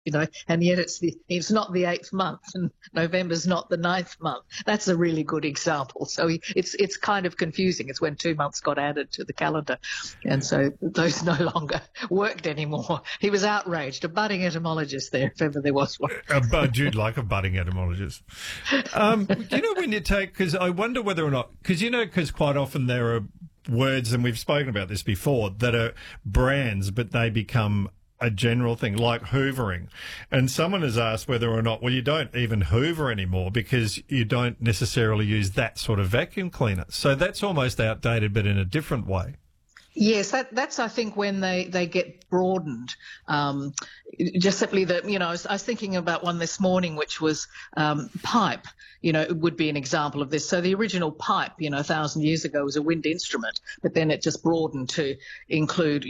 and yet it's not the 8th month, and November's not the 9th month. That's a really good example. So it's kind of confusing. It's when 2 months got added to the calendar, and so those no longer worked anymore. He was outraged, a budding etymologist there, if ever there was one. Jude, like a budding etymologist. When you take, because I wonder whether or not, because quite often there are words, and we've spoken about this before, that are brands, but they become a general thing, like hoovering. And someone has asked whether or not, well, you don't even hoover anymore because you don't necessarily use that sort of vacuum cleaner. So that's almost outdated, but in a different way. Yes, that's I think when they get broadened. Just simply that, I was thinking about one this morning, which was pipe. It would be an example of this. So the original pipe, 1,000 years ago, was a wind instrument, but then it just broadened to include,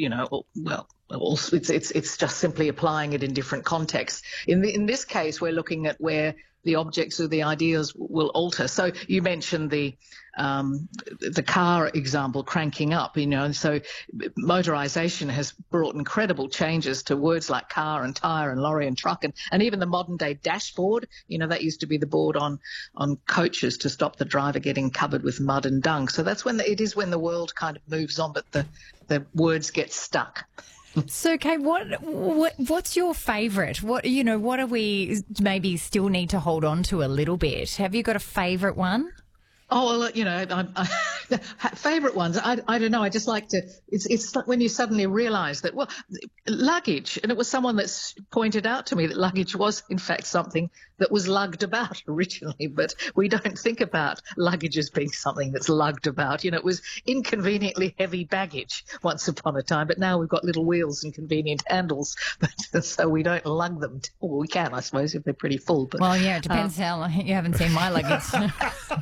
it's just simply applying it in different contexts. In this case, we're looking at where the objects or the ideas will alter. So you mentioned the car example, cranking up, and so motorisation has brought incredible changes to words like car and tyre and lorry and truck and even the modern day dashboard. That used to be the board on coaches to stop the driver getting covered with mud and dung. So that's when it is when the world kind of moves on, but the words get stuck. So, Kate, what's your favourite? What do we maybe still need to hold on to a little bit? Have you got a favourite one? Oh, well, favourite ones. I don't know. I just like to. It's when you suddenly realise that luggage, and it was someone that's pointed out to me that luggage was in fact something that was lugged about originally, but we don't think about luggage as being something that's lugged about. It was inconveniently heavy baggage once upon a time, but now we've got little wheels and convenient handles, but so we don't lug them. Well, we can, I suppose, if they're pretty full. But, well, yeah, it depends how you haven't seen my luggage.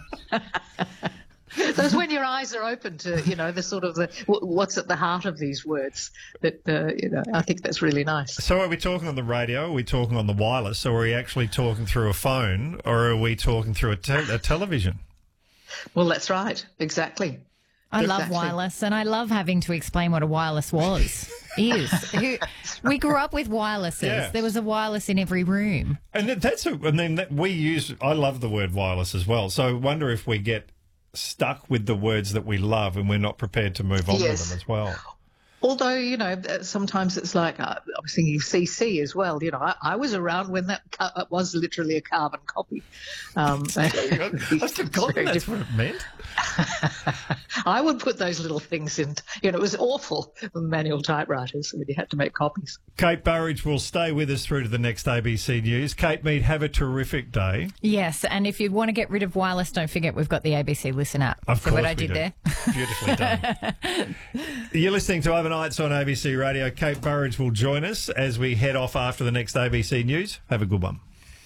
So it's when your eyes are open to, the sort of what's at the heart of these words that, I think that's really nice. So are we talking on the radio? Are we talking on the wireless? Or are we actually talking through a phone? Or are we talking through a television? Well, that's right. Exactly. I love wireless, and I love having to explain what a wireless we grew up with wirelesses. Yeah. There was a wireless in every room. And I love the word wireless as well. So I wonder if we get stuck with the words that we love and we're not prepared to move on with them as well. Although, sometimes it's like, I was thinking CC as well. I was around when that was literally a carbon copy. I've forgotten that's what it meant. I would put those little things in. It was awful with manual typewriters when you had to make copies. Kate Burridge will stay with us through to the next ABC News. Kate Mead, have a terrific day. Yes, and if you want to get rid of wireless, don't forget we've got the ABC Listen app. Of course what I did there. Beautifully done. You're listening to Overnights on ABC Radio. Kate Burridge will join us as we head off after the next ABC News. Have a good one.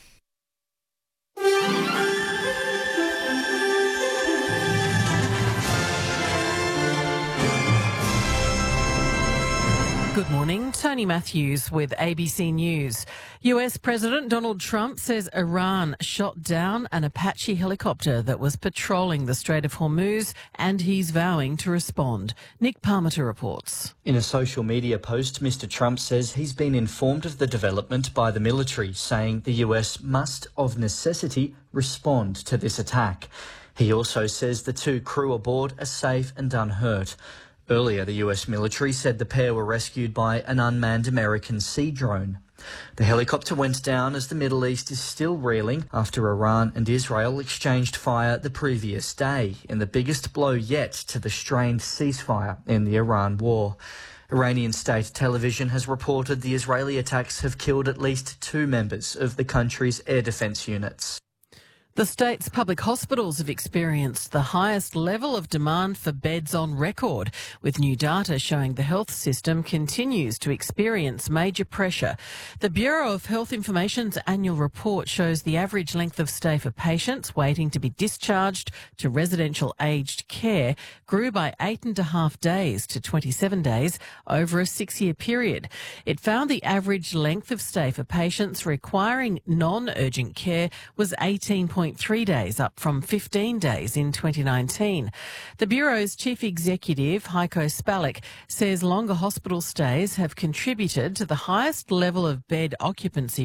Good morning, Tony Matthews with ABC News. US President Donald Trump says Iran shot down an Apache helicopter that was patrolling the Strait of Hormuz, and he's vowing to respond. Nick Parmenter reports. In a social media post, Mr. Trump says he's been informed of the development by the military, saying the US must, of necessity, respond to this attack. He also says the two crew aboard are safe and unhurt. Earlier, the US military said the pair were rescued by an unmanned American sea drone. The helicopter went down as the Middle East is still reeling after Iran and Israel exchanged fire the previous day in the biggest blow yet to the strained ceasefire in the Iran war. Iranian state television has reported the Israeli attacks have killed at least 2 members of the country's air defence units. The state's public hospitals have experienced the highest level of demand for beds on record, with new data showing the health system continues to experience major pressure. The Bureau of Health Information's annual report shows the average length of stay for patients waiting to be discharged to residential aged care grew by 8.5 days to 27 days over a 6-year period. It found the average length of stay for patients requiring non-urgent care was 18.6 8.3 days, up from 15 days in 2019. The Bureau's Chief Executive, Heiko Spalek, says longer hospital stays have contributed to the highest level of bed occupancy